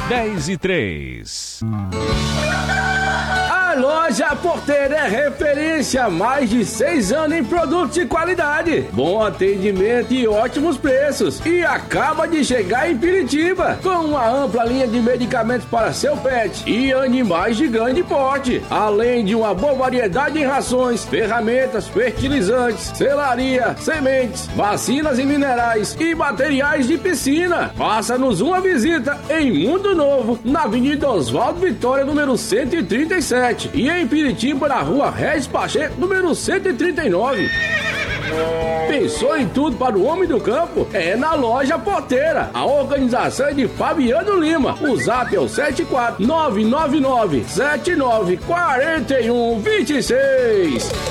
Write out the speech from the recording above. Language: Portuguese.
10:03. A Loja Porteira é referência há mais de 6 anos em produtos de qualidade, bom atendimento e ótimos preços. E acaba de chegar em Piritiba, com uma ampla linha de medicamentos para seu pet e animais de grande porte, além de uma boa variedade em rações, ferramentas, fertilizantes, selaria, sementes, vacinas e minerais e materiais de piscina. Faça-nos uma visita em Mundo Novo, na Avenida Oswaldo Vitória, número 137. E em Piritiba, na Rua Regis Pacheco, número 139. Pensou em tudo para o homem do campo? É na Loja Porteira. A organização é de Fabiano Lima. O zap é o 74999794126.